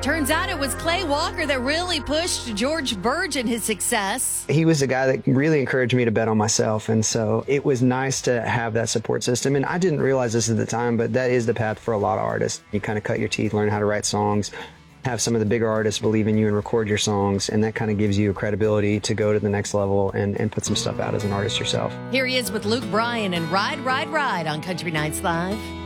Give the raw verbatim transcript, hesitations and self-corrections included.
Turns out it was Clay Walker that really pushed George Burge in his success. He was the guy that really encouraged me to bet on myself, and so it was nice to have that support system. And I didn't realize this at the time, but that is the path for a lot of artists. You kind of cut your teeth, learn how to write songs, have some of the bigger artists believe in you and record your songs, and that kind of gives you a credibility to go to the next level and, and put some stuff out as an artist yourself. Here he is with Luke Bryan and Ride, Ride, Ride on Country Nights Live.